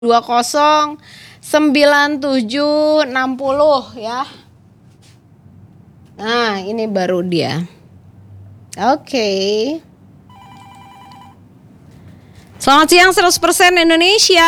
209760 ya. Nah, ini baru dia. Oke. Selamat siang 100% Indonesia.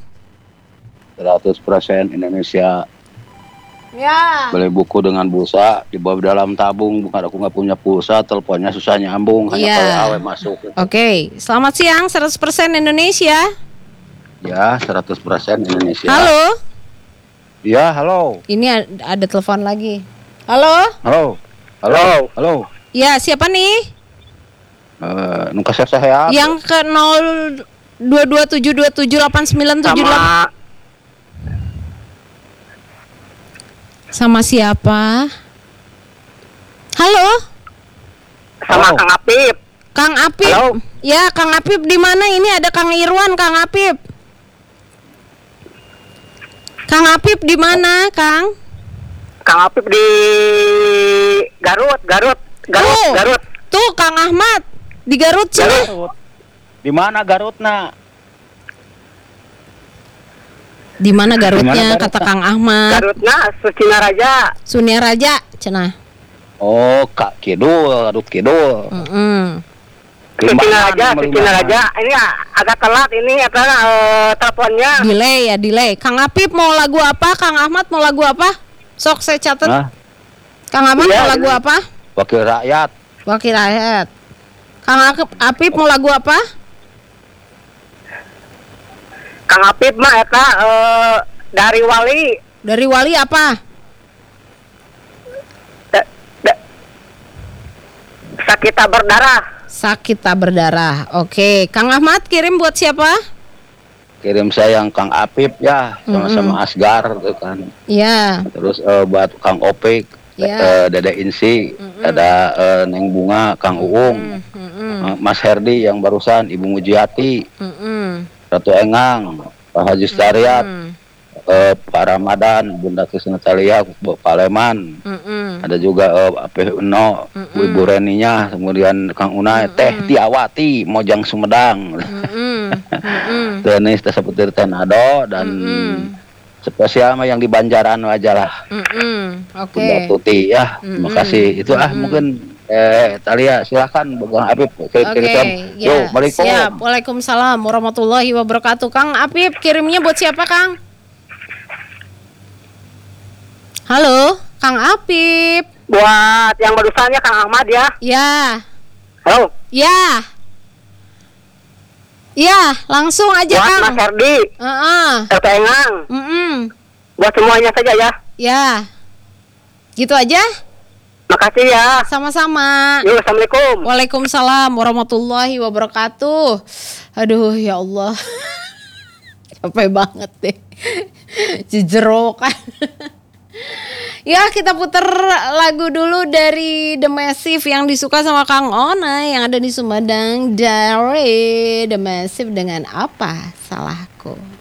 100% Indonesia. Ya. Beli buku dengan pulsa dibawa dalam tabung, bukan aku nggak punya pulsa, teleponnya susah nyambung, hanya PWA masuk. Oke, selamat siang 100% Indonesia. Ya, 100% Indonesia. Halo. Ya, halo. Ini ada telepon lagi. Halo. Halo. Halo. Halo. Ya, siapa nih? Nuka saya. Yang ke 0227278978. Sama siapa? Halo? Sama Kang Apip. Kang Apip. Halo? Ya, Kang Apip di mana? Ini ada Kang Irwan, Kang Apip. Kang Apip di mana, Kang? Kang Apip di Garut. Tuh Kang Ahmad di Garut sih. Di mana Garutna? Di mana Garutnya? Garutna? Kata Kang Ahmad. Garutna Sucinaraja. Suniaraja, cenah. Oh, Kak Kidul, Garut Kidul. Sucinaraja. Ini agak telat ini teleponnya. Delay. Kang Apip mau lagu apa? Kang Ahmad mau lagu apa? Sok saya catat. Hah? Kang Ahmad Iya, mau lagu apa? Wakil rakyat. Wakil rakyat. Kang Apip mau lagu apa? Kang Apip mah eta dari Wali. Dari Wali apa? Sakita berdarah. Sakita berdarah. Oke, Kang Ahmad kirim buat siapa? Kirim saya yang Kang Apip ya, sama-sama Asgar gitu kan. Iya. Terus buat Kang Opik, Dede Insi, ada Neng Bunga, Kang Uung, Mas Herdi yang barusan, Ibu Mujiati, Ratu Engang, Pak Haji Stariat, Pak Ramadan, Bunda Krisna Talia, Pak Leman, ada juga P. Uno, Ibu Reninya, kemudian Kang Unai, Teh Tiawati, Mojang Sumedang, tenis seperti Tenado, dan spesial mah yang di Banjaran aja lah. Oke. Bunda Tuti ya, terima kasih. Itu mungkin Talia silakan Bang Apip kirim. Yo, Assalamualaikum. Siap. Waalaikumsalam warahmatullahi wabarakatuh. Kang Apip kirimnya buat siapa, Kang? Halo, Kang Apip. Buat yang barusannya Kang Ahmad ya. Ya. Halo. Ya. Ya, langsung aja, Buat Kang. Mas Herdi. Ratu Engang. Buat semuanya saja ya. Ya. Gitu aja? Makasih ya. Sama-sama. Yo, Assalamualaikum. Waalaikumsalam warahmatullahi wabarakatuh. Aduh, ya Allah. Capek banget deh. Jejerokan. Ya, kita puter lagu dulu dari The Massive yang disuka sama Kang Ona yang ada di Sumedang. Dari The Massive dengan Apa Salahku.